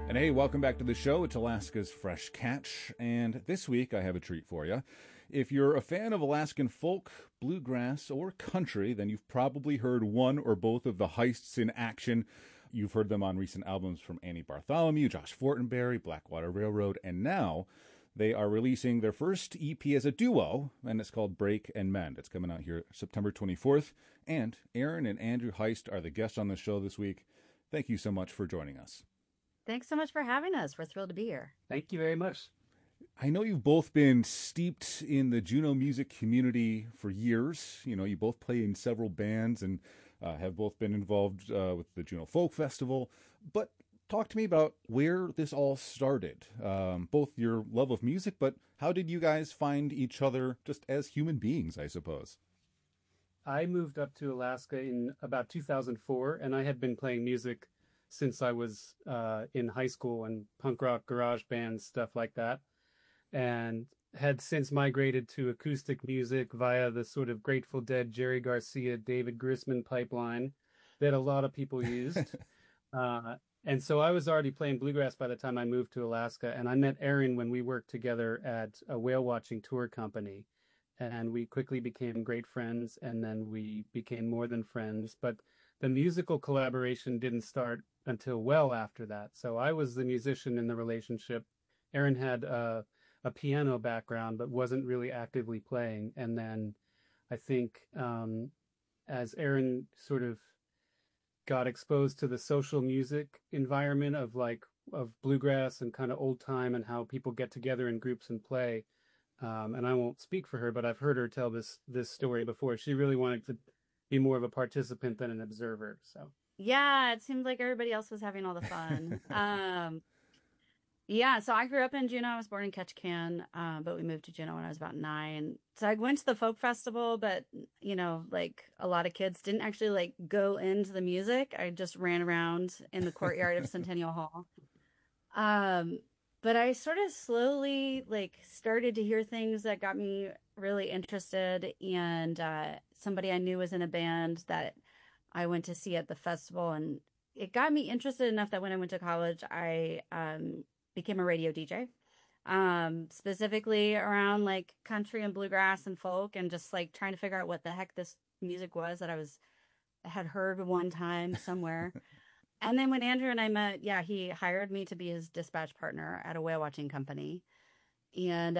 And hey, welcome back to the show. It's Alaska's Fresh Catch, and this week I have a treat for you. If you're a fan of Alaskan folk, bluegrass, or country, then you've probably heard one or both of the Heists in action. You've heard them on recent albums from Annie Bartholomew, Josh Fortenberry, Blackwater Railroad, and now they are releasing their first EP as a duo, and it's called Break and Mend. It's coming out here September 24th, and Aaron and Andrew Heist are the guests on the show this week. Thank you so much for joining us. Thanks so much for having us. We're thrilled to be here. Thank you very much. I know you've both been steeped in the Juneau music community for years. You know, you both play in several bands and have both been involved with the Juneau Folk Festival. But talk to me about where this all started, both your love of music, but how did you guys find each other just as human beings, I suppose? I moved up to Alaska in about 2004, and I had been playing music since I was in high school and punk rock garage bands, stuff like that, and had since migrated to acoustic music via the sort of Grateful Dead, Jerry Garcia, David Grisman pipeline that a lot of people used. And so I was already playing bluegrass by the time I moved to Alaska, and I met Aaron when we worked together at a whale watching tour company. And we quickly became great friends, and then we became more than friends. But the musical collaboration didn't start until well after that. So I was the musician in the relationship. Aaron had a piano background, but wasn't really actively playing. And then I think as Aaron sort of got exposed to the social music environment of bluegrass and kind of old time and how people get together in groups and play. And I won't speak for her, but I've heard her tell this story before. She really wanted to be more of a participant than an observer. So Yeah, it seemed like everybody else was having all the fun. Yeah, so I grew up in Juneau. I was born in Ketchikan, but we moved to Juneau when I was about 9. So I went to the folk festival, but like a lot of kids, didn't actually like go into the music. I just ran around in the courtyard of Centennial Hall. But I sort of slowly like started to hear things that got me really interested, and somebody I knew was in a band that I went to see at the festival, and it got me interested enough that when I went to college, I became a radio DJ, specifically around like country and bluegrass and folk, and just like trying to figure out what the heck this music was that had heard one time somewhere. And then when Andrew and I met, yeah, he hired me to be his dispatch partner at a whale watching company. And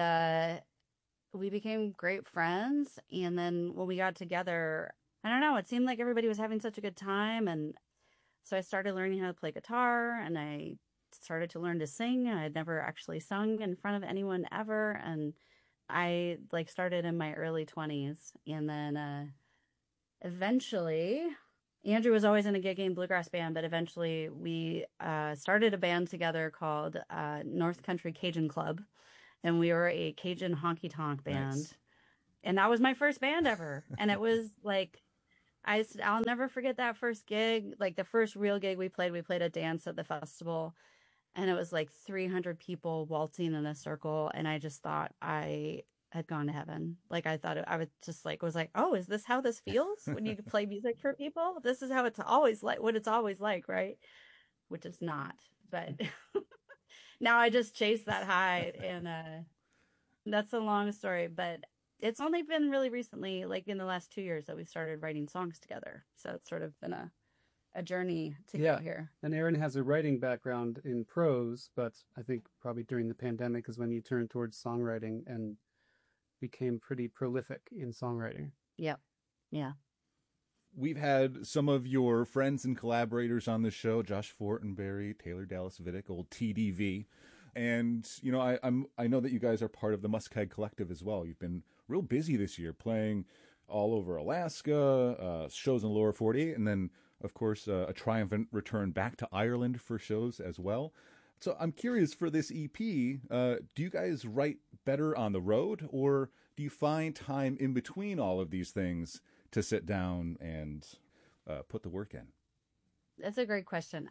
we became great friends. And then when we got together, I don't know, it seemed like everybody was having such a good time. And so I started learning how to play guitar, and I started to learn to sing. I had never actually sung in front of anyone ever. And I like started in my early 20s. And then eventually Andrew was always in a gigging bluegrass band, but eventually we started a band together called North Country Cajun Club, and we were a Cajun honky tonk band. Nice. And that was my first band ever. And it was like, I'll never forget that first gig, like the first real gig we played a dance at the festival, and it was like 300 people waltzing in a circle, and I just thought I had gone to heaven. Like I thought I would just like was like, oh, is this how this feels when you play music for people? This is how it's always like, what it's always like, right? Which is not, but now I just chase that high, and that's a long story, but it's only been really recently, like in the last 2 years, that we started writing songs together. So it's sort of been a journey to yeah, get here. and Aaron has a writing background in prose, but I think probably during the pandemic is when you turned towards songwriting and became pretty prolific in songwriting. Yep. Yeah. We've had some of your friends and collaborators on the show, Josh Fortenberry, Taylor Dallas Vidic, old TDV. And, you know, I know that you guys are part of the Muskeg Collective as well. You've been real busy this year playing all over Alaska, shows in the lower 48, and then, of course, a triumphant return back to Ireland for shows as well. So I'm curious, for this EP, do you guys write better on the road, or do you find time in between all of these things to sit down and put the work in? That's a great question.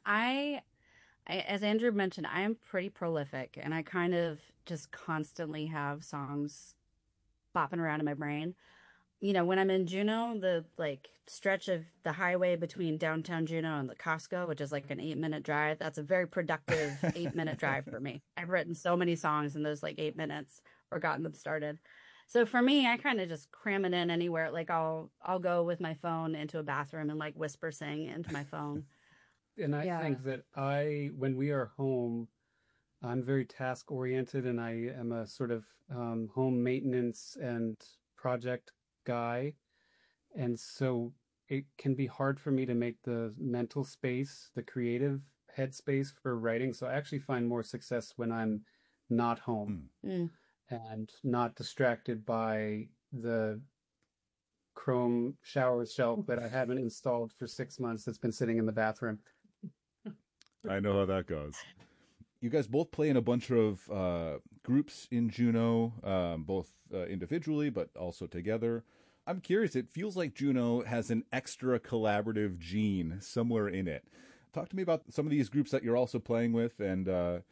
As Andrew mentioned, I am pretty prolific, and I kind of just constantly have songs bopping around in my brain. when I'm in Juneau, the like stretch of the highway between downtown Juneau and the Costco, which is like an 8-minute drive, that's a very productive 8-minute drive for me. I've written so many songs in those like 8 minutes or gotten them started. So for me, I kind of just cram it in anywhere. Like I'll go with my phone into a bathroom and like whisper sing into my phone. And I Yeah. think that when we are home, I'm very task oriented and I am a sort of home maintenance and project guy. And so it can be hard for me to make the mental space, the creative headspace for writing. So I actually find more success when I'm not home Hmm. Mm. and not distracted by the Chrome shower shelf that I haven't installed for 6 months that's been sitting in the bathroom. I know how that goes. You guys both play in a bunch of groups in Juneau, both individually but also together. I'm curious, it feels like Juneau has an extra collaborative gene somewhere in it. Talk to me about some of these groups that you're also playing with, and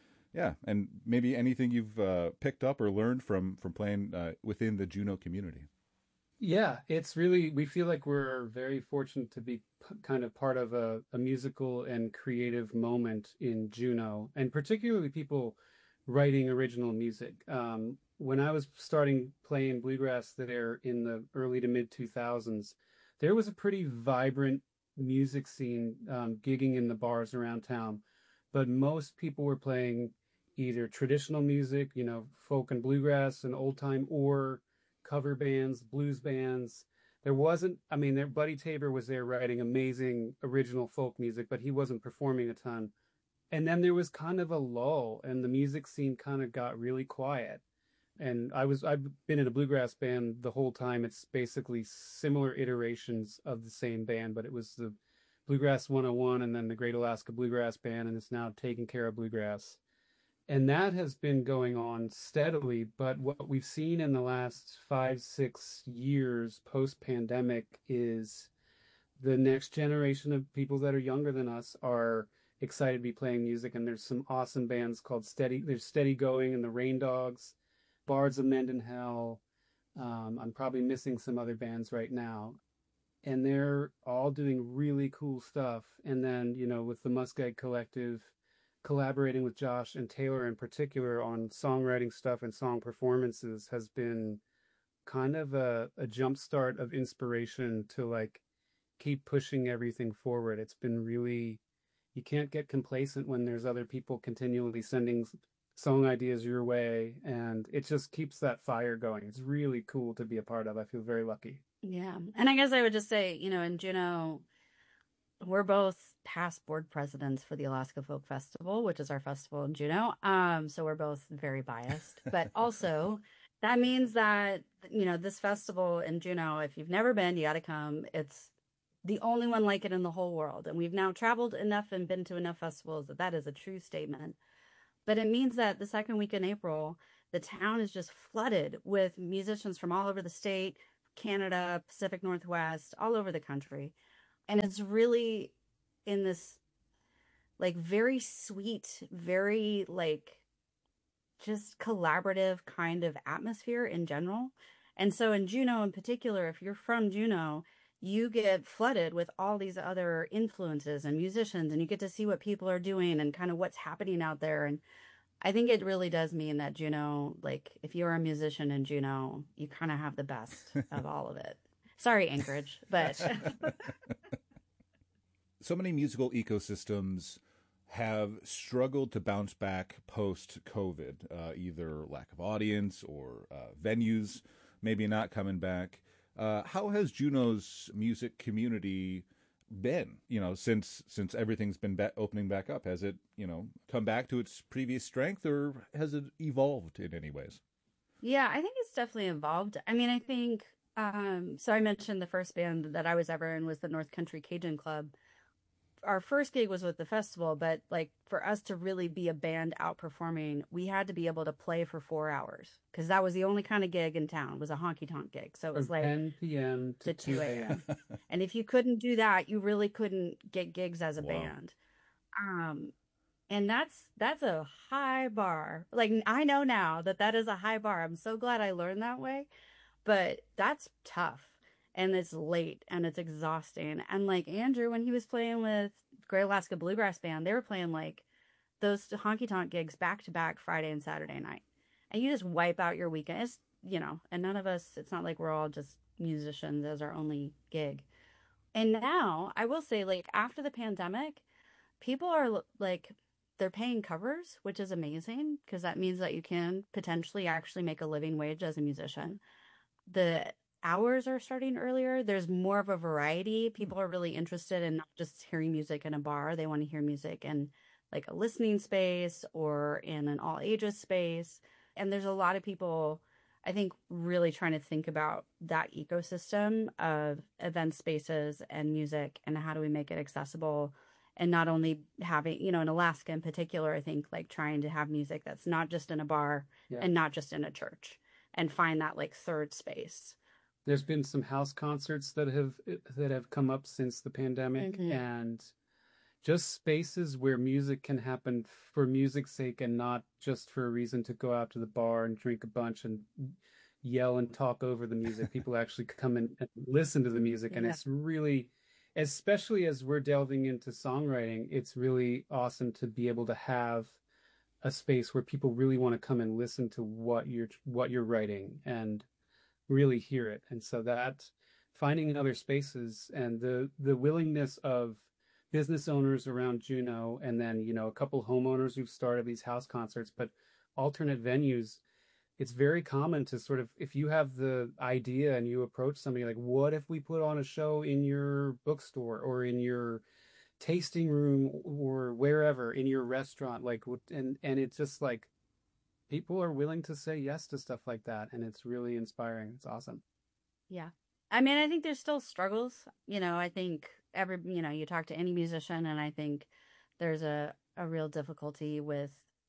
and maybe anything you've picked up or learned from playing within the Juneau community. Yeah, we feel like we're very fortunate to be kind of part of a musical and creative moment in Juneau, and particularly people writing original music. When I was starting playing bluegrass there in the early to mid 2000s, there was a pretty vibrant music scene, gigging in the bars around town, but most people were playing either traditional music, folk and bluegrass and old time, or cover bands, blues bands. There wasn't, I mean, there, Buddy Tabor was there writing amazing original folk music, but he wasn't performing a ton. And then there was kind of a lull, and the music scene kind of got really quiet. And I've been in a bluegrass band the whole time. It's basically similar iterations of the same band, but it was the Bluegrass 101 and then the Great Alaska Bluegrass Band, and it's now Taking Care of Bluegrass. And that has been going on steadily. But what we've seen in the last 5, 6 years post pandemic is the next generation of people that are younger than us are excited to be playing music. And there's some awesome bands called there's Steady Going and the Rain Dogs, Bards of Mendenhall. I'm probably missing some other bands right now. And they're all doing really cool stuff. And then, with the Muskeg Collective, collaborating with Josh and Taylor in particular on songwriting stuff and song performances has been kind of a jump start of inspiration to like keep pushing everything forward. It's been really, you can't get complacent when there's other people continually sending song ideas your way, and it just keeps that fire going. It's really cool to be a part of. I feel very lucky. Yeah. And I guess I would just say, in Juneau, we're both past board presidents for the Alaska Folk Festival, which is our festival in Juneau. So we're both very biased, but also that means that, this festival in Juneau, if you've never been, you got to come. It's the only one like it in the whole world. And we've now traveled enough and been to enough festivals that that is a true statement. But it means that the second week in April, the town is just flooded with musicians from all over the state, Canada, Pacific Northwest, all over the country. And it's really in this like very sweet, very like just collaborative kind of atmosphere in general. And so in Juneau in particular, if you're from Juneau, you get flooded with all these other influences and musicians, and you get to see what people are doing and kind of what's happening out there. And I think it really does mean that Juneau, like if you're a musician in Juneau, you kind of have the best of all of it. Sorry, Anchorage, but So many musical ecosystems have struggled to bounce back post COVID, either lack of audience or venues maybe not coming back. How has Juneau's music community been, since everything's been opening back up? Has it, come back to its previous strength, or has it evolved in any ways? yeah, I think it's definitely evolved. I mean, I think so I mentioned the first band that I was ever in was the North Country Cajun Club. Our first gig was with the festival, but like for us to really be a band outperforming, we had to be able to play for 4 hours because that was the only kind of gig in town, was a honky tonk gig. So it was From like 10 p.m. to 2 2 a.m. a.m. And if you couldn't do that, you really couldn't get gigs as a Wow. band. And that's a high bar. Like I know now that that is a high bar. I'm so glad I learned that way, but that's tough. and it's late and it's exhausting. And like Andrew, when he was playing with Great Alaska Bluegrass Band, they were playing like those honky tonk gigs back to back Friday and Saturday night. And you just wipe out your weekend. It's, and none of us, it's not like we're all just musicians as our only gig. And now I will say, like, after the pandemic, people are like, they're paying covers, which is amazing because that means that you can potentially actually make a living wage as a musician. The hours are starting earlier. There's more of a variety. People are really interested in not just hearing music in a bar. They want to hear music in like a listening space or in an all ages space. And there's a lot of people, I think, really trying to think about that ecosystem of event spaces and music and how do we make it accessible. And not only having, in Alaska in particular, I think like trying to have music that's not just in a bar and not just in a church and find that like third space. There's been some house concerts that have come up since the pandemic, and just spaces where music can happen for music's sake and not just for a reason to go out to the bar and drink a bunch and yell and talk over the music. People actually come in and listen to the music, and it's really, especially as we're delving into songwriting, it's really awesome to be able to have a space where people really want to come and listen to what you're writing and really hear it. And so that finding other spaces and the willingness of business owners around Juneau, and then a couple homeowners who've started these house concerts, but alternate venues. It's very common to sort of, if you have the idea and you approach somebody like, what if we put on a show in your bookstore or in your tasting room or wherever, in your restaurant, like, and it's just like, people are willing to say yes to stuff like that. And it's really inspiring. It's awesome. Yeah. I mean, I think there's still struggles. I think you talk to any musician, and I think there's a real difficulty with,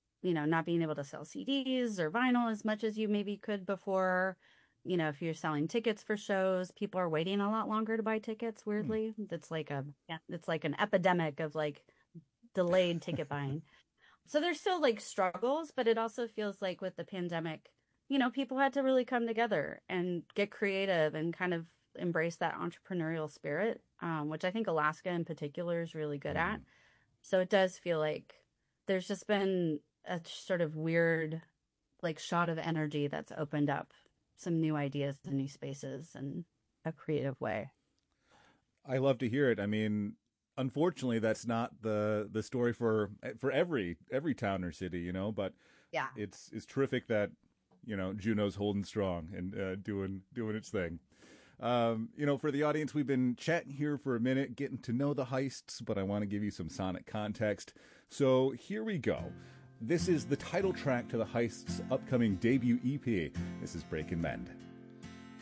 not being able to sell CDs or vinyl as much as you maybe could before. If you're selling tickets for shows, people are waiting a lot longer to buy tickets, weirdly. It's like an epidemic of like delayed ticket buying. So there's still like struggles, but it also feels like with the pandemic, people had to really come together and get creative and kind of embrace that entrepreneurial spirit, which I think Alaska in particular is really good at. So it does feel like there's just been a sort of weird like shot of energy that's opened up some new ideas and new spaces in a creative way. I love to hear it. I mean, unfortunately, that's not the story for every town or city, but yeah, it's terrific that Juneau's holding strong and doing its thing. For the audience, we've been chatting here for a minute, getting to know the Heists, but I want to give you some sonic context. So here we go. This is the title track to the Heists' upcoming debut EP. This is Break and Mend.